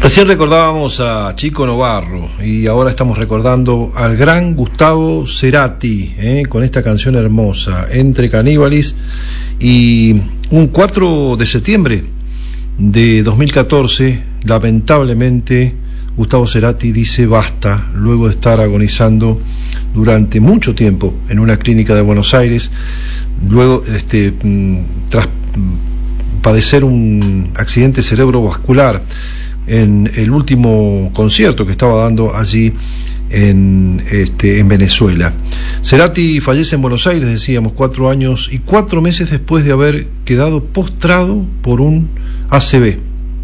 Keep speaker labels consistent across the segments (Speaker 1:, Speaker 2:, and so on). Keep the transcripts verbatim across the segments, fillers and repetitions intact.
Speaker 1: Recién recordábamos a Chico Novarro y ahora estamos recordando al gran Gustavo Cerati, ¿eh? con esta canción hermosa, Entre Caníbales. Y un cuatro de septiembre de dos mil catorce, lamentablemente, Gustavo Cerati dice basta, luego de estar agonizando durante mucho tiempo en una clínica de Buenos Aires, luego este, tras padecer un accidente cerebrovascular en el último concierto que estaba dando allí en, este, en Venezuela. Cerati fallece en Buenos Aires, decíamos, cuatro años y cuatro meses después de haber quedado postrado por un A C V.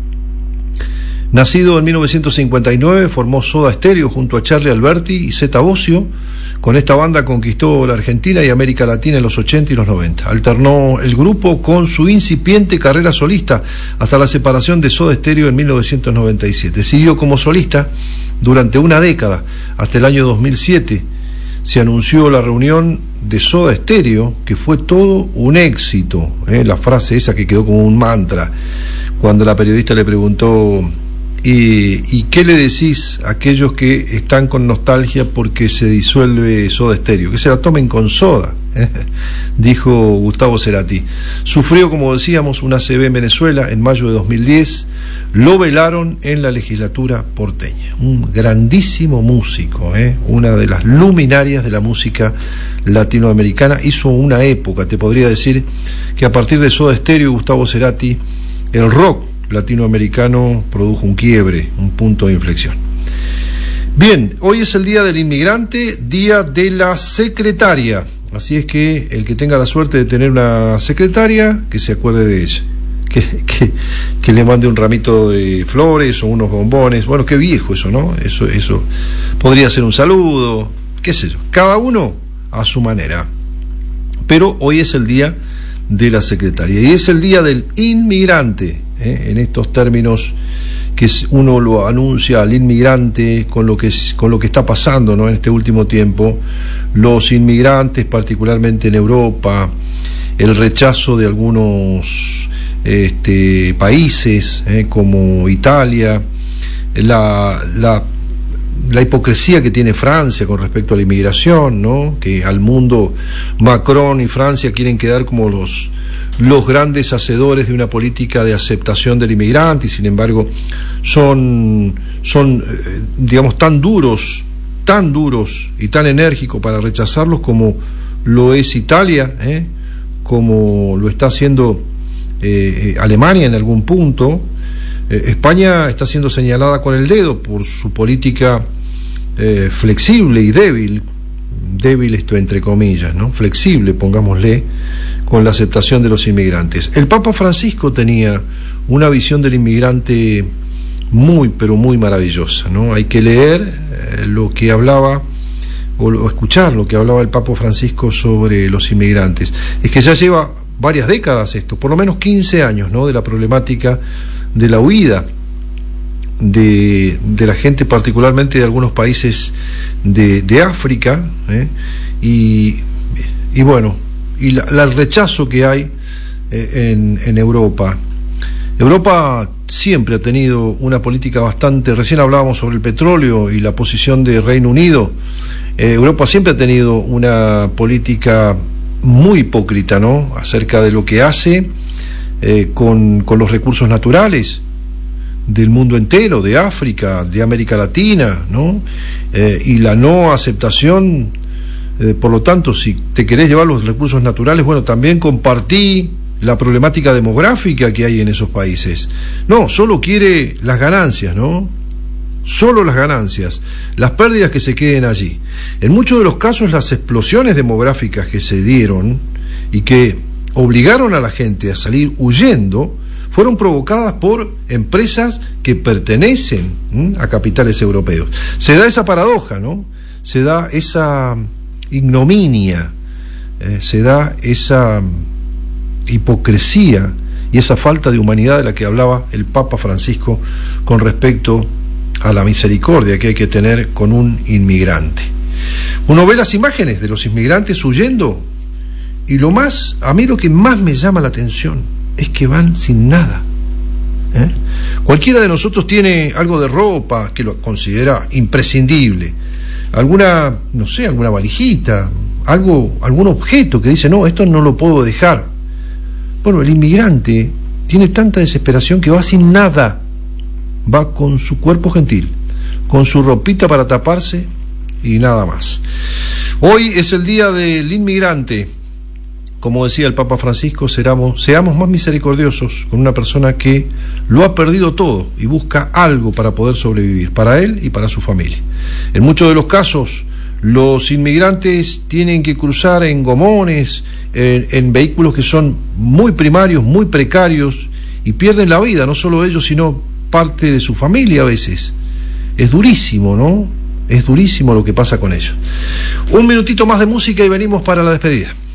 Speaker 1: Nacido en mil novecientos cincuenta y nueve, formó Soda Stereo junto a Charly Alberti y Zeta Bosio. Con esta banda conquistó la Argentina y América Latina en los ochenta y los noventa. Alternó el grupo con su incipiente carrera solista hasta la separación de Soda Stereo en mil novecientos noventa y siete. Siguió como solista durante una década, hasta el año dos mil siete. Se anunció la reunión de Soda Stereo, que fue todo un éxito, ¿eh? La frase esa que quedó como un mantra, cuando la periodista le preguntó: ¿Y, ¿y qué le decís a aquellos que están con nostalgia porque se disuelve Soda Stereo? Que se la tomen con soda, ¿eh? Dijo Gustavo Cerati. Sufrió, como decíamos, un A C V en Venezuela en mayo de dos mil diez. Lo velaron en la legislatura porteña. Un grandísimo músico, ¿eh? Una de las luminarias de la música latinoamericana. Hizo una época, te podría decir, que a partir de Soda Stereo y Gustavo Cerati, el rock latinoamericano produjo un quiebre, un punto de inflexión. Bien, hoy es el Día del Inmigrante, Día de la Secretaria, así es que el que tenga la suerte de tener una secretaria, que se acuerde de ella, que, que, que le mande un ramito de flores o unos bombones. Bueno, qué viejo eso, ¿no? Eso, eso podría ser un saludo, qué sé yo, cada uno a su manera. Pero hoy es el Día de la Secretaria y es el Día del Inmigrante. ¿Eh? En estos términos que uno lo anuncia al inmigrante con lo que con lo que está pasando, ¿no? En este último tiempo, los inmigrantes, particularmente en Europa, el rechazo de algunos este, países ¿eh? como Italia, la, la la hipocresía que tiene Francia con respecto a la inmigración, ¿no? Que al mundo Macron y Francia quieren quedar como los, los grandes hacedores de una política de aceptación del inmigrante y sin embargo son, son eh, digamos, tan duros, tan duros y tan enérgicos para rechazarlos como lo es Italia, ¿eh? como lo está haciendo eh, eh, Alemania en algún punto. Eh, España está siendo señalada con el dedo por su política eh, flexible y débil, débil esto entre comillas, ¿no? Flexible, pongámosle, con la aceptación de los inmigrantes. El Papa Francisco tenía una visión del inmigrante muy, pero muy maravillosa, ¿no? Hay que leer eh, lo que hablaba o, o escuchar lo que hablaba el Papa Francisco sobre los inmigrantes. Es que ya lleva varias décadas esto, por lo menos quince años, ¿no? De la problemática de la huida de, de la gente, particularmente de algunos países de, de África, ¿eh? y, y bueno, y la, la, el rechazo que hay eh, en, en Europa. Europa siempre ha tenido una política bastante, recién hablábamos sobre el petróleo y la posición de Reino Unido. eh, Europa siempre ha tenido una política muy hipócrita, ¿no? Acerca de lo que hace eh, con, con los recursos naturales del mundo entero, de África, de América Latina, ¿no? Eh, y la no aceptación, eh, por lo tanto, si te querés llevar los recursos naturales, bueno, también compartí la problemática demográfica que hay en esos países. No, solo quiere las ganancias, ¿no? Solo las ganancias, las pérdidas que se queden allí. En muchos de los casos, las explosiones demográficas que se dieron y que obligaron a la gente a salir huyendo fueron provocadas por empresas que pertenecen ¿m? a capitales europeos. Se da esa paradoja, ¿no? Se da esa ignominia, eh, se da esa hipocresía y esa falta de humanidad de la que hablaba el Papa Francisco con respecto a la misericordia que hay que tener con un inmigrante. Uno ve las imágenes de los inmigrantes huyendo y lo más, a mí lo que más me llama la atención es que van sin nada, ¿eh? Cualquiera de nosotros tiene algo de ropa que lo considera imprescindible, alguna, no sé, alguna valijita, algo, algún objeto que dice, no, esto no lo puedo dejar. Bueno, el inmigrante tiene tanta desesperación que va sin nada, va con su cuerpo gentil, con su ropita para taparse y nada más. Hoy es el día del inmigrante. Como decía el Papa Francisco, seamos, seamos más misericordiosos con una persona que lo ha perdido todo y busca algo para poder sobrevivir, para él y para su familia. En muchos de los casos, los inmigrantes tienen que cruzar en gomones, en, en vehículos que son muy primarios, muy precarios, y pierden la vida, no solo ellos, sino parte de su familia a veces. Es durísimo, ¿no? Es durísimo lo que pasa con ellos. Un minutito más de música y venimos para la despedida.